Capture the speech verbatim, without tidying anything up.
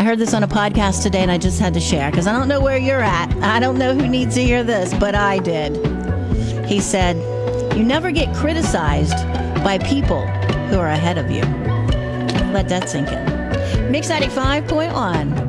I heard this on a podcast today, and I just had to share because I don't know where you're at. I don't know who needs to hear this, but I did. He said, you never get criticized by people who are ahead of you. Let that sink in. Mix ninety-five point one.